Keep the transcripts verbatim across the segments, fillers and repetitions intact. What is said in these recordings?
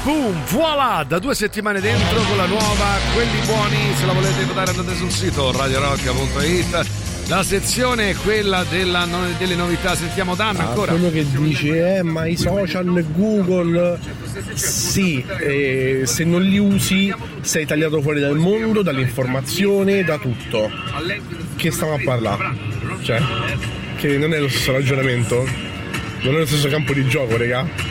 Boom, voilà, da due settimane dentro con la nuova Quelli Buoni. Se la volete votare andate sul sito radio rock punto it. La sezione è quella della, delle novità. Sentiamo Dan ah, ancora. Quello che dice, eh, ma i social, Google, sì, eh, se non li usi sei tagliato fuori dal mondo, dall'informazione, da tutto. Che stiamo a parlare? Cioè, che non è lo stesso ragionamento? Non è lo stesso campo di gioco, regà?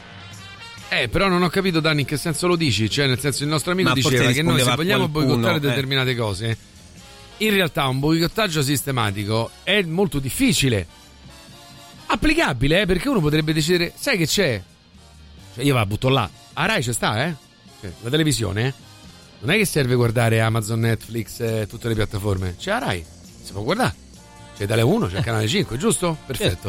Eh, però non ho capito, Dani, in che senso lo dici? Cioè, nel senso, il nostro amico Ma diceva che noi se vogliamo qualcuno, boicottare eh. determinate cose, in realtà un boicottaggio sistematico è molto difficile. Applicabile, eh, perché uno potrebbe decidere, sai che c'è? Cioè, io la butto là. A Rai ci sta, eh? Cioè, la televisione, eh? Non è che serve guardare Amazon, Netflix, eh, tutte le piattaforme. C'è a Rai, si può guardare. C'è Italia uno, c'è il canale cinque, giusto? Perfetto.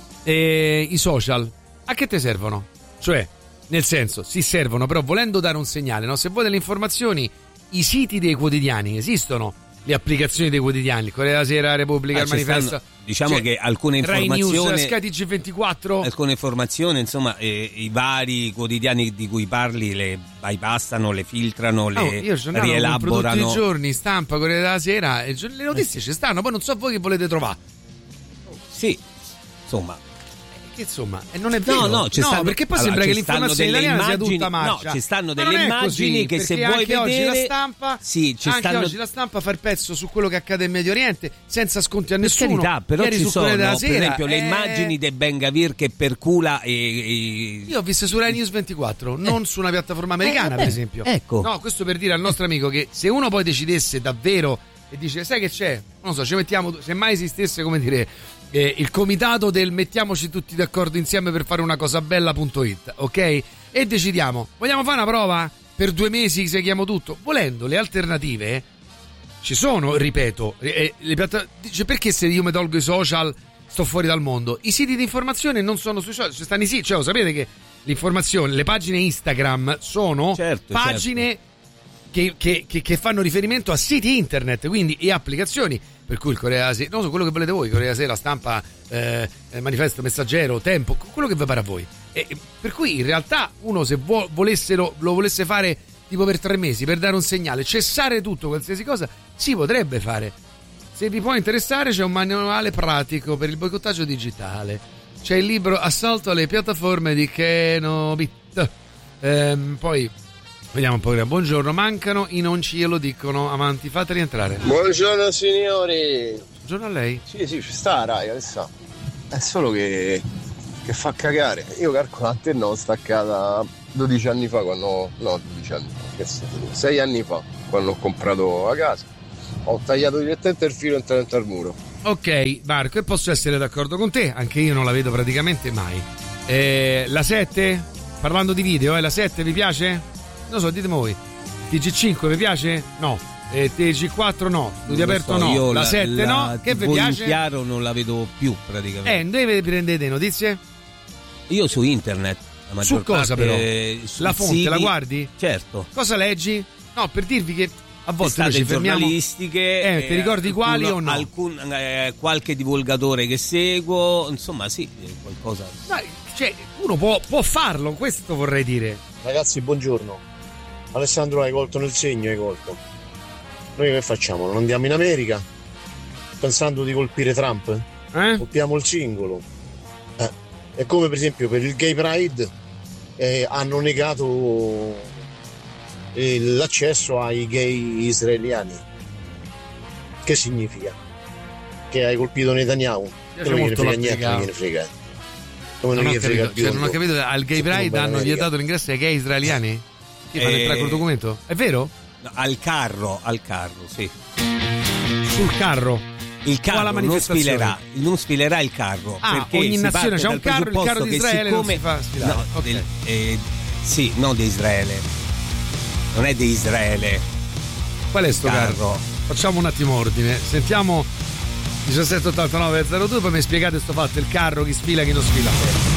E i social, a che te servono? Cioè, nel senso, si servono, però volendo dare un segnale, no? Se vuoi delle informazioni, i siti dei quotidiani esistono, le applicazioni dei quotidiani, il Corriere della Sera, Repubblica, ah, il Manifesto. Stanno, diciamo cioè, che alcune Rai informazioni, News, Sky T G ventiquattro, alcune informazioni, insomma, eh, i vari quotidiani di cui parli le bypassano, le filtrano, le oh, io rielaborano. Tutti i giorni, Stampa, Corriere della Sera, e le notizie ci stanno, poi non so voi che volete trovare. Sì, insomma. Che insomma, e non è vero. No, no, ci no stanno, perché poi allora, sembra che l'informazione italiana immagini, sia tutta marcia. No, ci stanno Ma delle non è immagini così, che se perché vuoi anche vedere oggi la stampa, sì, ci anche stanno... oggi la stampa fa il pezzo su quello che accade in Medio Oriente senza sconti a nessuno. Per carità, però Ieri ci su sono, della per Sera, esempio, le eh... immagini del Ben Gavir che percula e, e... Io ho visto su Rai News ventiquattro, non eh. su una piattaforma americana, eh, per esempio. Ecco. No, questo per dire al nostro amico che se uno poi decidesse davvero e dice, sai che c'è? Non so, ci mettiamo, se mai esistesse, come dire, Eh, il comitato del mettiamoci tutti d'accordo insieme per fare una cosa bella punto it, ok? E decidiamo, vogliamo fare una prova? Per due mesi seguiamo tutto. Volendo, le alternative ci sono, ripeto. Eh, le piatta- dice, perché se io mi tolgo i social sto fuori dal mondo? I siti di informazione non sono sui social, ci stanno i siti, cioè lo sapete che l'informazione, le pagine Instagram sono certo, pagine certo. Che, che, che, che fanno riferimento a siti internet, quindi e applicazioni. Per cui il Corriere della Sera, non so, quello che volete voi, Corriere della Sera, Stampa, eh, Manifesto, Messaggero, Tempo, quello che vi pare a voi. E, per cui in realtà uno se vo- volesse lo, lo volesse fare tipo per tre mesi, per dare un segnale, cessare tutto, qualsiasi cosa, si potrebbe fare. Se vi può interessare c'è un manuale pratico per il boicottaggio digitale. C'è il libro Assalto alle piattaforme di Kenobit. Ehm, poi vediamo un po'. Buongiorno, mancano i non ci lo dicono. Avanti, fate rientrare. Buongiorno signori. Buongiorno a lei. Sì, sì, ci sta Rai, adesso. È solo che, che fa cagare. Io calcolo la antenna l'ho staccata dodici anni fa, quando. No, dodici anni fa, che sei anni fa, quando ho comprato la casa. Ho tagliato direttamente il filo entrante al muro. Ok, Marco, e posso essere d'accordo con te, anche io non la vedo praticamente mai. Eh, la sette? Parlando di video, eh, la sette vi piace? Non so, ditemi voi. T G cinque vi piace? No. E T G quattro no. Studio aperto so, no. La, la sette la no. Che vi in piace? chiaro non la vedo più praticamente. Eh, dove prendete notizie? Io su internet. La Su cosa però? La fonte siti, la guardi? Certo. Cosa leggi? No, per dirvi che a volte noi ci fermiamo. Giornalistiche. Eh, ti ricordi alcuno, quali o no? Alcun, eh, qualche divulgatore che seguo, insomma, sì, qualcosa. Dai, cioè, uno può, può farlo, questo vorrei dire. Ragazzi, buongiorno. Alessandro, hai colto nel segno, hai colto. Noi che facciamo? Non andiamo in America? Pensando di colpire Trump? Eh? Colpiamo il singolo. Eh. È come per esempio per il Gay Pride eh, hanno negato eh, l'accesso ai gay israeliani. Che significa? Che hai colpito Netanyahu? Piace non molto gliene frega niente, non gliene frega. Come non, non, gliene ho frega capito, cioè, non ho capito, al Gay Pride hanno vietato l'ingresso ai gay israeliani? Chi fa entrare col documento? È vero? No, al carro, al carro, sì. Sul carro? Il carro non sfilerà, non sfilerà il carro. Ah, perché ogni nazione c'ha un carro, il carro di Israele siccome, non si fa sfilare. No, okay. del, eh, sì, non di Israele. Non è di Israele. Qual è sto carro? carro? Facciamo un attimo ordine. Sentiamo diciassette ottantanove zero due, poi mi spiegate sto fatto, il carro, chi sfila, chi non sfila.